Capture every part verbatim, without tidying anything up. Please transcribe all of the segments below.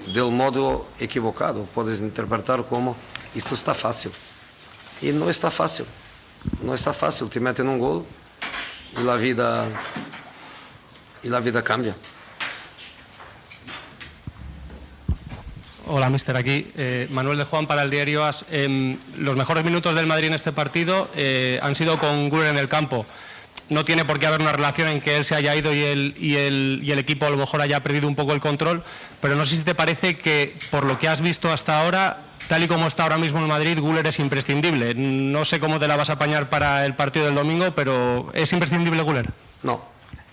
del modo equivocado. Puedes interpretar como esto está fácil. Y no está fácil. No está fácil. Te meten un gol y la vida, y la vida cambia. Hola, mister. Aquí eh, Manuel de Juan para el diario AS. Eh, los mejores minutos del Madrid en este partido eh, han sido con Güler en el campo. No tiene por qué haber una relación en que él se haya ido y el, y, el, y el equipo a lo mejor haya perdido un poco el control, pero no sé si te parece que, por lo que has visto hasta ahora, tal y como está ahora mismo el Madrid, Güler es imprescindible. No sé cómo te la vas a apañar para el partido del domingo, pero ¿es imprescindible Güler? No.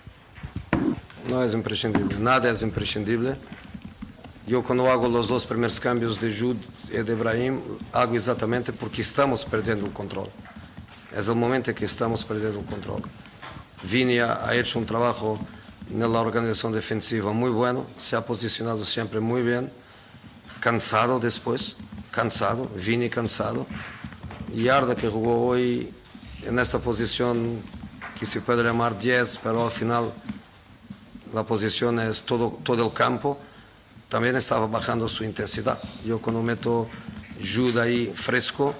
No es imprescindible. Nada es imprescindible. Yo cuando hago los dos primeros cambios de Jude y de Brahim, hago exactamente porque estamos perdiendo el control. Es el momento en que estamos perdiendo el control. Vini ha, ha hecho un trabajo en la organización defensiva muy bueno, se ha posicionado siempre muy bien, cansado después, cansado, Vini cansado. Y Arda, que jugó hoy en esta posición que se puede llamar diez, pero al final la posición es todo, todo el campo, también estaba bajando su intensidad. Yo cuando meto Jude ahí fresco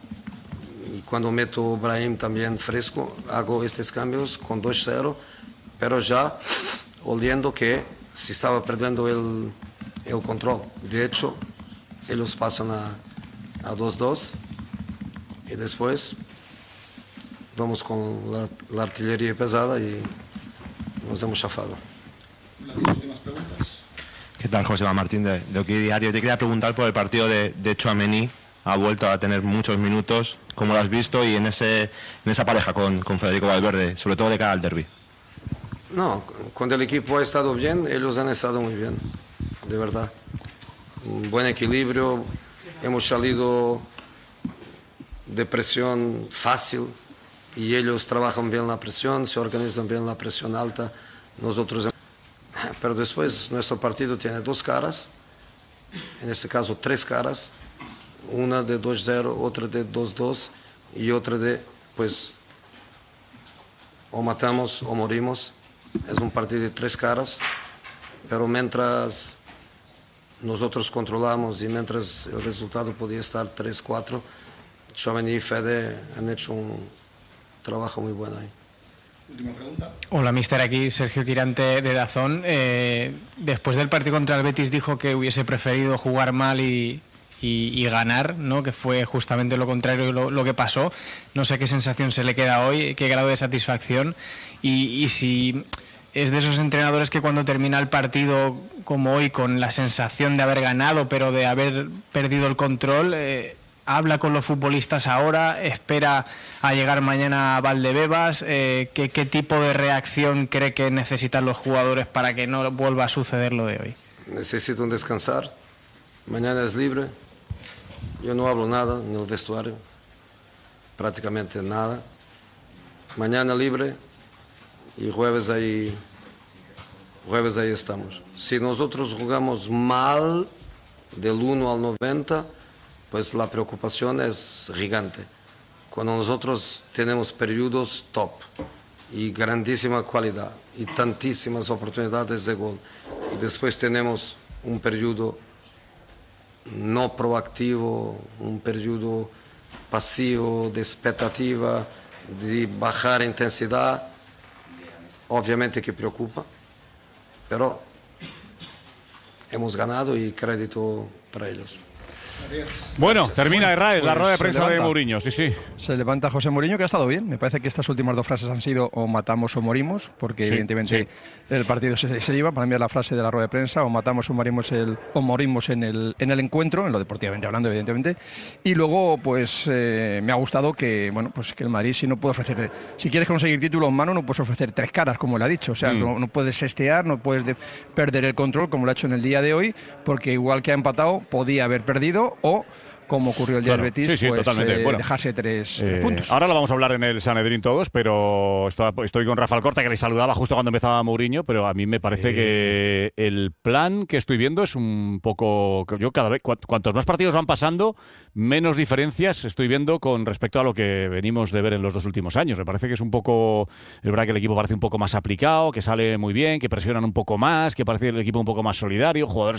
y cuando meto Brahim también fresco, hago estos cambios con dos cero, pero ya oliendo que se estaba perdiendo el, el control. De hecho, ellos pasan a, a dos dos y después vamos con la, la artillería pesada y nos hemos chafado. Las últimas preguntas. ¿Qué tal, José Martín de, de Oki Diario? Te quería preguntar por el partido de, de Tchouaméni. Ha vuelto a tener muchos minutos. ¿Cómo lo has visto? Y en, ese, en esa pareja con, con Federico Valverde, sobre todo de cara al derbi. No, cuando el equipo ha estado bien, ellos han estado muy bien, de verdad. Un buen equilibrio, hemos salido de presión fácil y ellos trabajan bien la presión, se organizan bien la presión alta. Nosotros, pero después nuestro partido tiene dos caras, en este caso tres caras, una de dos cero, otra de dos dos y otra de, pues, o matamos o morimos. Es un partido de tres caras, pero mientras nosotros controlamos y mientras el resultado podía estar tres cuatro, Tchouaméni y Fede han hecho un trabajo muy bueno ahí. Última pregunta. Hola, mister. Aquí Sergio Tirante de Dazón. Eh, después del partido contra el Betis dijo que hubiese preferido jugar mal y, y, y ganar, ¿no? Que fue justamente lo contrario lo, lo que pasó. No sé qué sensación se le queda hoy, qué grado de satisfacción y, y si es de esos entrenadores que cuando termina el partido como hoy con la sensación de haber ganado pero de haber perdido el control, eh, habla con los futbolistas ahora, espera a llegar mañana a Valdebebas. Eh, ¿qué, ¿Qué tipo de reacción cree que necesitan los jugadores para que no vuelva a suceder lo de hoy? Necesitan descansar, mañana es libre, yo no hablo nada en el vestuario, prácticamente nada. Mañana libre y jueves ahí, jueves ahí estamos. Si nosotros jugamos mal del uno al noventa, pues la preocupación es gigante. Cuando nosotros tenemos periodos top y grandísima calidad y tantísimas oportunidades de gol, y después tenemos un periodo no proactivo, un periodo pasivo, de expectativa, de bajar intensidad, obviamente que preocupa, pero hemos ganado y crédito para ellos. Bueno, termina Israel, la Pues rueda de se prensa de levanta. Mourinho, sí, sí. Se levanta José Mourinho, que ha estado bien. Me parece que estas últimas dos frases han sido o matamos o morimos, porque Sí, evidentemente sí. el partido se, se lleva. Para mí es la frase de la rueda de prensa, o matamos o morimos, el, o morimos en el, en el encuentro, en lo deportivamente hablando, evidentemente. Y luego, pues eh, me ha gustado que, bueno, pues que el Madrid, si no puede ofrecer, si quieres conseguir título en mano, no puedes ofrecer tres caras, como él ha dicho. O sea, Mm. no, no puedes estear, no puedes de- perder el control, como lo ha hecho en el día de hoy, porque igual que ha empatado, podía haber perdido, o como ocurrió el día Claro, del Betis, sí, sí, pues totalmente. eh, Bueno, dejarse tres, tres Eh, puntos. ahora lo vamos a hablar en el Sanedrín todos, pero estoy, estoy con Rafa Alcorta, que le saludaba justo cuando empezaba Mourinho, pero a mí me parece Sí. que el plan que estoy viendo es un poco... Yo cada vez, cuant- cuantos más partidos van pasando, menos diferencias estoy viendo con respecto a lo que venimos de ver en los dos últimos años. Me parece que es un poco... Es verdad que el equipo parece un poco más aplicado, que sale muy bien, que presionan un poco más, que parece el equipo un poco más solidario, jugadores